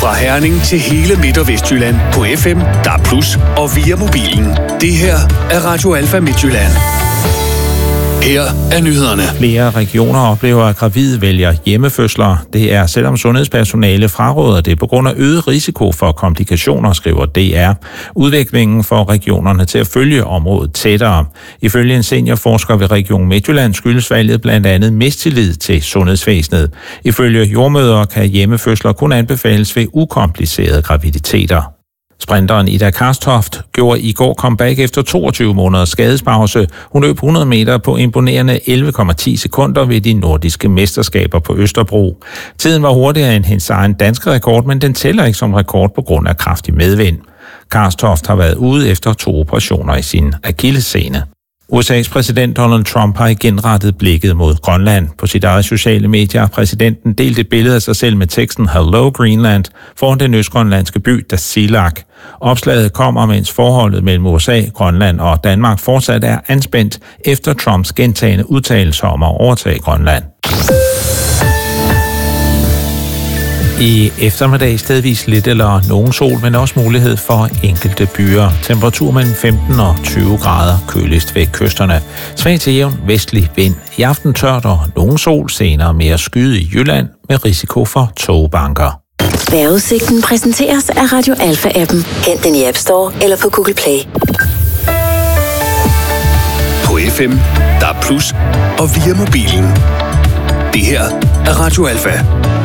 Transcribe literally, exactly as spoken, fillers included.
Fra Herning til hele Midt- og Vestjylland på F M, D A B plus, og via mobilen. Det her er Radio Alfa Midtjylland. Her er nyhederne. Flere regioner oplever, at gravide vælger hjemmefødsler. Det er, selvom sundhedspersonale fraråder det på grund af øget risiko for komplikationer, skriver D R. Udviklingen får regionerne til at følge området tættere. Ifølge en seniorforsker ved Region Midtjylland skyldes valget blandt andet mistillid til sundhedsvæsenet. Ifølge jordmødre kan hjemmefødsler kun anbefales ved ukomplicerede graviditeter. Sprinteren Ida Karstoft gjorde i går comeback efter toogtyve måneders skadespause. Hun løb hundrede meter på imponerende elleve komma ti sekunder ved de nordiske mesterskaber på Østerbro. Tiden var hurtigere end hendes egen danske rekord, men den tæller ikke som rekord på grund af kraftig medvind. Karstoft har været ude efter to operationer i sin akillessene. U S A's præsident Donald Trump har igen rettet blikket mod Grønland. På sit eget sociale medier har præsidenten delt et billede af sig selv med teksten Hello Greenland foran den østgrønlandske by Tasiilaq. Opslaget kommer, mens forholdet mellem U S A, Grønland og Danmark fortsat er anspændt efter Trumps gentagne udtalelser om at overtage Grønland. I eftermiddag stedvis lidt eller nogen sol, men også mulighed for enkelte byer. Temperatur mellem femten og tyve grader, køligst ved kysterne. Svag til jævn vestlig vind. I aften tørt og nogen sol, senere mere skyde i Jylland med risiko for togbanker. Vejrudsigten præsenteres af Radio Alfa-appen. Hent den i App Store eller på Google Play. På F M, D A B plus, og via mobilen. Det her er Radio Alfa.